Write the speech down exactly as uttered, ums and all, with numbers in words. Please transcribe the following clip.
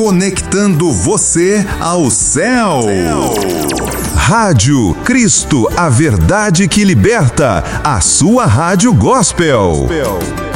conectando você ao céu. Rádio Cristo, a verdade que liberta, a sua rádio gospel.